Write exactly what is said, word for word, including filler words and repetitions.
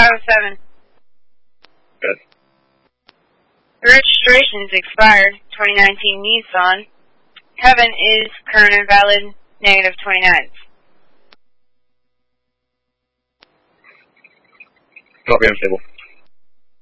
five oh seven. Good. The registration's expired. twenty nineteen Nissan. Heaven is current and valid. Negative twenty-nine. Copy, unstable.